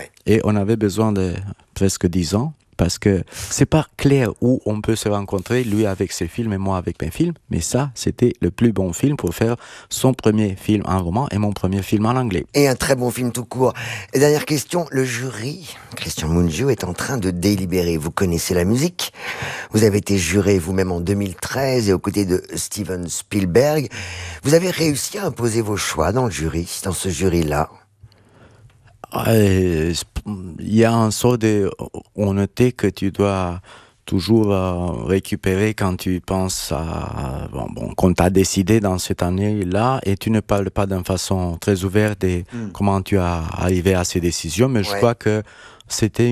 Ouais. Et on avait besoin de presque 10 ans, parce que c'est pas clair où on peut se rencontrer, lui avec ses films et moi avec mes films, mais ça, c'était le plus bon film pour faire son premier film en roman et mon premier film en anglais. Et un très bon film tout court. Et dernière question, le jury, Christian Mungiu, est en train de délibérer. Vous connaissez la musique, vous avez été juré vous-même en 2013 et aux côtés de Steven Spielberg. Vous avez réussi à imposer vos choix dans le jury, dans ce jury-là. Il y a un sort de honnêteté que tu dois toujours récupérer quand tu penses à qu'on t'a décidé dans cette année-là, et tu ne parles pas d'une façon très ouverte de comment tu as arrivé à ces décisions, mais je crois que c'était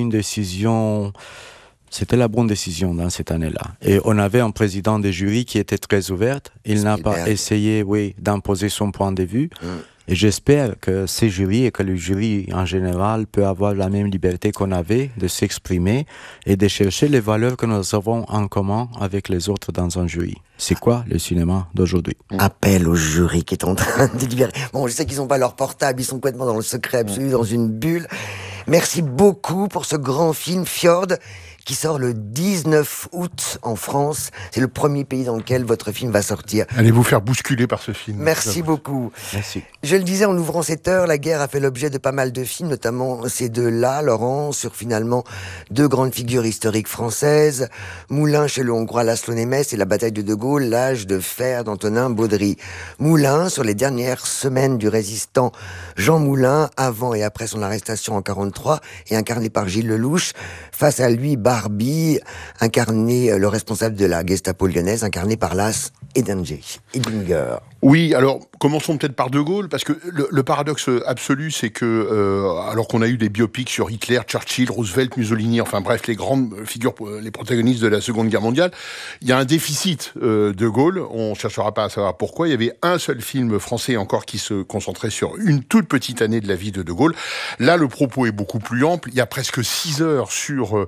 la bonne décision dans cette année-là. Et on avait un président de jury qui était très ouvert. Il n'a pas essayé, d'imposer son point de vue. Et j'espère que ces jurys et que le jury en général peut avoir la même liberté qu'on avait de s'exprimer et de chercher les valeurs que nous avons en commun avec les autres dans un jury. C'est quoi le cinéma d'aujourd'hui? Appel au jury qui est en train de délibérer. Bon, je sais qu'ils n'ont pas leur portable, ils sont complètement dans le secret absolu, dans une bulle. Merci beaucoup pour ce grand film Fjord, qui sort le 19 août en France. C'est le premier pays dans lequel votre film va sortir. Allez vous faire bousculer par ce film. Merci beaucoup. Merci. Je le disais en ouvrant cette heure, la guerre a fait l'objet de pas mal de films, notamment ces deux-là, Laurent, sur finalement deux grandes figures historiques françaises, Moulin chez le Hongrois László Nemes et la bataille de Gaulle, l'âge de fer d'Antonin Baudry. Moulin sur les dernières semaines du résistant Jean Moulin, avant et après son arrestation en 1943, et incarné par Gilles Lelouch. Face à lui, Barbie, incarné le responsable de la Gestapo lyonnaise, incarné par Lars Eidinger. Oui, alors commençons peut-être par De Gaulle, parce que le paradoxe absolu, c'est que alors qu'on a eu des biopics sur Hitler, Churchill, Roosevelt, Mussolini, enfin bref, les grandes figures, les protagonistes de la Seconde Guerre mondiale, il y a un déficit De Gaulle. On cherchera pas à savoir pourquoi. Il y avait un seul film français encore qui se concentrait sur une toute petite année de la vie de De Gaulle. Là, le propos est beaucoup plus ample. Il y a presque 6 heures sur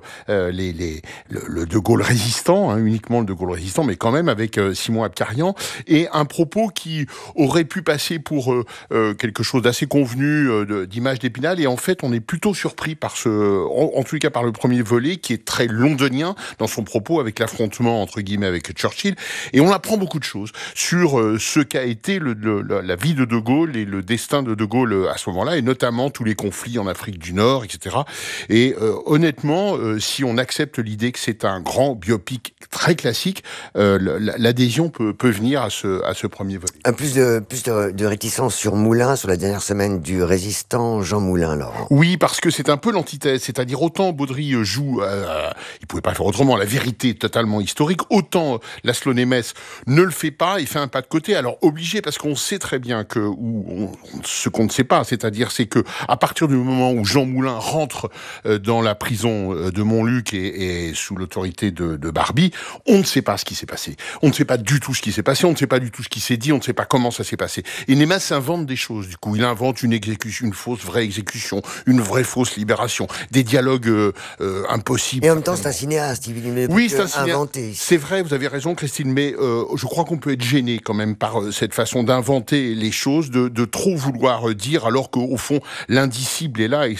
le De Gaulle résistant, uniquement le De Gaulle résistant, mais quand même avec Simon Abkarian, et un propos qui aurait pu passer pour quelque chose d'assez convenu, d'image d'Épinal, et en fait on est plutôt surpris par en tous les cas par le premier volet, qui est très londonien dans son propos, avec l'affrontement entre guillemets avec Churchill, et on apprend beaucoup de choses sur ce qu'a été la vie de Gaulle et le destin de Gaulle à ce moment-là, et notamment tous les conflits en Afrique du Nord, etc. Et honnêtement, si on accepte l'idée que c'est un grand biopic très classique, l'adhésion peut venir à ce premier volet. Plus de réticence sur Moulin, sur la dernière semaine du résistant Jean Moulin, Laurent. Oui, parce que c'est un peu l'antithèse, c'est-à-dire autant Baudry joue, il pouvait pas faire autrement, la vérité totalement historique, autant László Nemes ne le fait pas, il fait un pas de côté, alors obligé, parce qu'on sait très bien ce qu'on ne sait pas, c'est-à-dire c'est que à partir du moment où Jean Moulin rentre dans la prison de Montluc et sous l'autorité de Barbie, on ne sait pas ce qui s'est passé, on ne sait pas du tout ce qui s'est passé, on ne sait pas du tout ce qui s'est dit, on ne sait pas comment ça s'est passé. Et Nemes invente des choses, du coup. Il invente une exécution, une fausse vraie exécution, une vraie fausse libération, des dialogues impossibles. Et en même temps, c'est un cinéaste, il oui, c'est un cinéaste inventé. C'est vrai, vous avez raison, Christine, mais je crois qu'on peut être gêné quand même par cette façon d'inventer les choses, de trop vouloir dire, alors qu'au fond, l'indicible est là, et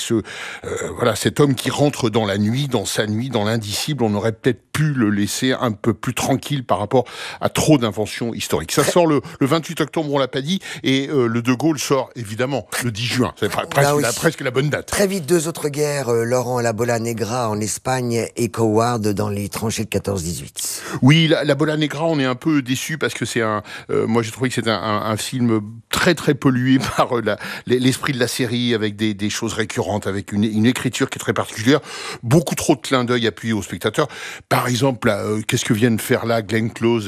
cet homme qui rentre dans la nuit, dans sa nuit, dans l'indicible, on aurait peut-être pu le laisser un peu plus tranquille par rapport à trop d'inventions historiques. Ça sort le 28 octobre, on l'a pas dit, et le De Gaulle sort évidemment le 10 juin. C'est presque la bonne date. Très vite, 2 autres guerres, Laurent, la Bola Negra en Espagne et Coward dans les tranchées de 14-18. Oui, la Bola Negra, on est un peu déçu parce que c'est moi j'ai trouvé que c'est un film très très pollué par l'esprit de la série, avec des choses récurrentes, avec une écriture qui est très particulière, beaucoup trop de clins d'œil appuyés aux spectateurs. Par exemple, qu'est-ce que viennent faire là Glenn Close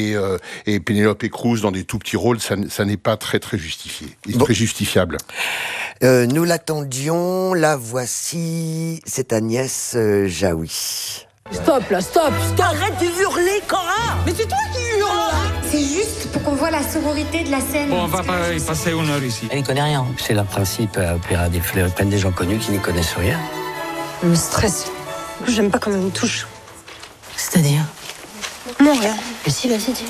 et Penelope Cruz dans des tout petits rôles, ça n'est pas très très justifié, très justifiable. Nous l'attendions, la voici, c'est Agnès Jaoui. Stop là, stop. Arrête de hurler, Cora. Mais c'est toi qui hurles là. C'est juste pour qu'on voit la sororité de la scène. Bon, on va pas y passer 1 heure ici. Elle n'y connaît rien. C'est le principe, Opéra des Fleurs. Ils prennent des gens connus qui n'y connaissent rien. Elle me stresse. J'aime pas quand elle me touche. C'est-à-dire? Non, rien. Mais si, vas-y, dis.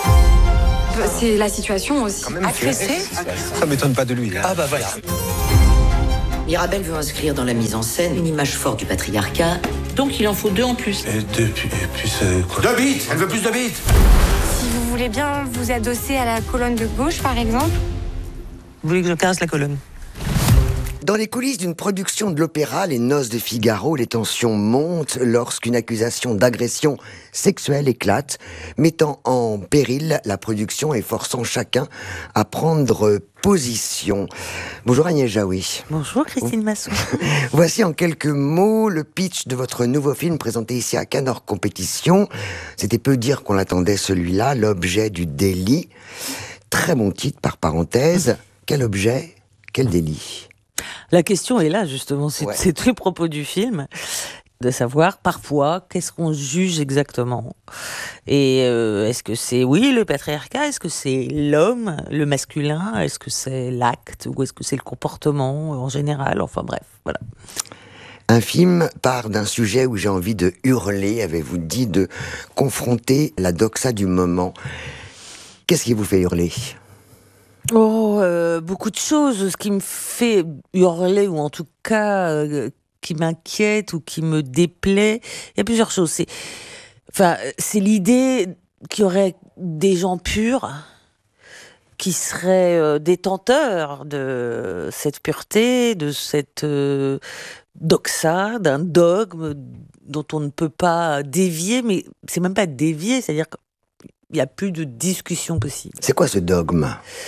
C'est la situation aussi. Agressée. Ça m'étonne pas de lui. Ah bah voilà. Mirabel veut inscrire dans la mise en scène une image forte du patriarcat. Donc il en faut 2 en plus. Et puis c'est quoi? 2 bits. Elle veut plus de bits. Si vous voulez bien vous adosser à la colonne de gauche, par exemple. Vous voulez que je casse la colonne? Dans les coulisses d'une production de l'opéra Les Noces de Figaro, les tensions montent lorsqu'une accusation d'agression sexuelle éclate, mettant en péril la production et forçant chacun à prendre position. Bonjour Agnès Jaoui. Bonjour Christine Masson. Voici en quelques mots le pitch de votre nouveau film présenté ici à Cannes hors compétition. C'était peu dire qu'on l'attendait celui-là, L'objet du délit. Très bon titre par parenthèse. Quel objet, quel délit? La question est là, justement. C'est tout le propos du film, de savoir, parfois, qu'est-ce qu'on juge exactement. Et est-ce que c'est, oui, le patriarcat? Est-ce que c'est l'homme, le masculin? Est-ce que c'est l'acte? Ou est-ce que c'est le comportement, en général? Enfin, bref, voilà. Un film part d'un sujet où j'ai envie de hurler, avez-vous dit, de confronter la doxa du moment. Qu'est-ce qui vous fait hurler? Beaucoup de choses. Ce qui me fait hurler, ou en tout cas qui m'inquiète ou qui me déplaît, il y a plusieurs choses. C'est l'idée qu'il y aurait des gens purs qui seraient détenteurs de cette pureté, de cette doxa, d'un dogme dont on ne peut pas dévier, mais c'est même pas dévier, c'est-à-dire qu'il n'y a plus de discussion possible. C'est quoi ce dogme ?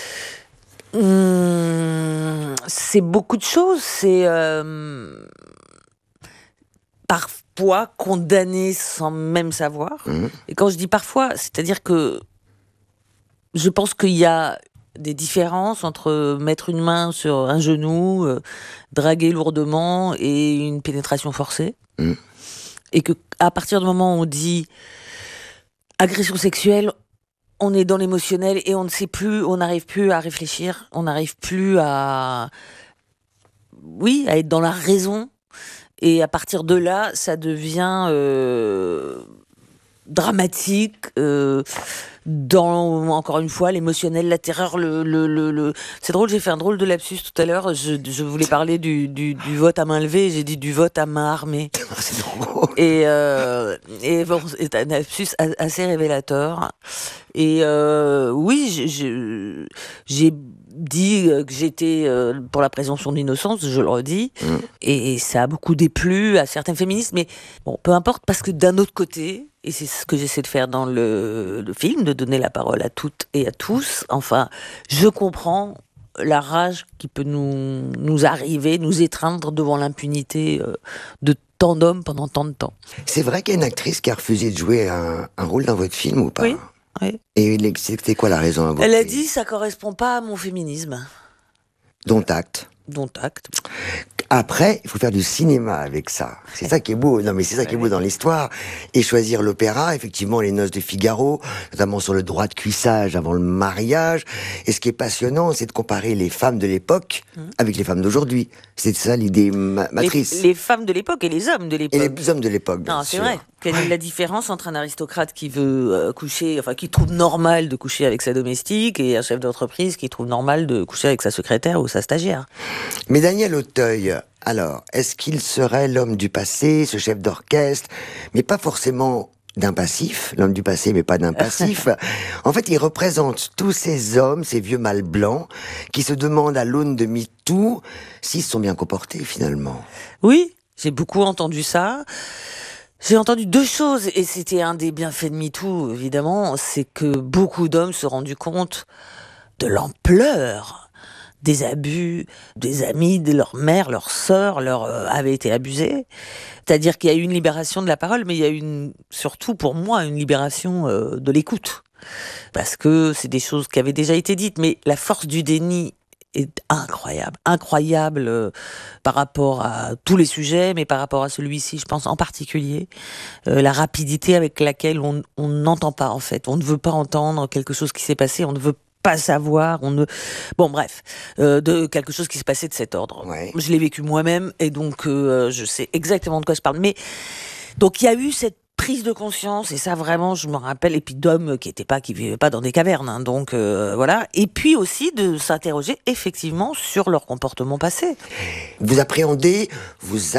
C'est beaucoup de choses. C'est parfois condamné sans même savoir. Et quand je dis parfois, c'est-à-dire que je pense qu'il y a des différences entre mettre une main sur un genou, draguer lourdement et une pénétration forcée. Et que à partir du moment où on dit agression sexuelle, on est dans l'émotionnel et on ne sait plus, on n'arrive plus à réfléchir, on n'arrive plus à être dans la raison. Et à partir de là, ça devient dramatique, dans, encore une fois, l'émotionnel, la terreur, C'est drôle, j'ai fait un drôle de lapsus tout à l'heure. Je voulais parler du vote à main levée, j'ai dit du vote à main armée. C'est drôle. Et bon, c'est un lapsus assez révélateur. Et oui, j'ai dit que j'étais pour la présomption d'innocence, je le redis, et ça a beaucoup déplu à certains féministes, mais bon, peu importe, parce que d'un autre côté, et c'est ce que j'essaie de faire dans le film, de donner la parole à toutes et à tous, enfin, je comprends la rage qui peut nous arriver, nous étreindre devant l'impunité de tant d'hommes pendant tant de temps. C'est vrai qu'il y a une actrice qui a refusé de jouer un rôle dans votre film ou pas ? Oui. Oui. Et c'était quoi la raison à votre Elle a dit ça correspond pas à mon féminisme. Dont acte. Après, il faut faire du cinéma avec ça. C'est ça qui est beau. Non, mais c'est ça qui est beau dans l'histoire. Et choisir l'opéra, effectivement, Les Noces de Figaro, notamment sur le droit de cuissage avant le mariage. Et ce qui est passionnant, c'est de comparer les femmes de l'époque avec les femmes d'aujourd'hui. C'est ça l'idée matrice. Les femmes de l'époque et les hommes de l'époque. Et les hommes de l'époque, bien sûr. C'est vrai. Quelle est la différence entre un aristocrate qui veut coucher, enfin qui trouve normal de coucher avec sa domestique, et un chef d'entreprise qui trouve normal de coucher avec sa secrétaire ou sa stagiaire? Mais Daniel Auteuil, alors, est-ce qu'il serait l'homme du passé, ce chef d'orchestre, mais pas forcément d'un passif, l'homme du passé, mais pas d'un passif. En fait, il représente tous ces hommes, ces vieux mâles blancs, qui se demandent à l'aune de MeToo s'ils se sont bien comportés, finalement. Oui, j'ai beaucoup entendu ça. J'ai entendu deux choses, et c'était un des bienfaits de MeToo, évidemment, c'est que beaucoup d'hommes se sont rendus compte de l'ampleur des abus, des amis, de leur mère, leur sœur, avaient été abusés. C'est-à-dire qu'il y a eu une libération de la parole, mais il y a eu surtout pour moi une libération de l'écoute. Parce que c'est des choses qui avaient déjà été dites, mais la force du déni est incroyable par rapport à tous les sujets, mais par rapport à celui-ci, je pense en particulier, la rapidité avec laquelle on n'entend pas en fait. On ne veut pas entendre quelque chose qui s'est passé, on ne veut pas savoir, bon bref, de quelque chose qui s'est passé de cet ordre. Ouais. Je l'ai vécu moi-même et donc je sais exactement de quoi je parle. Mais donc il y a eu cette prise de conscience, et ça vraiment, je me rappelle, et puis d'hommes qui vivaient pas dans des cavernes, hein, donc voilà. Et puis aussi de s'interroger effectivement sur leur comportement passé. Vous appréhendez, vous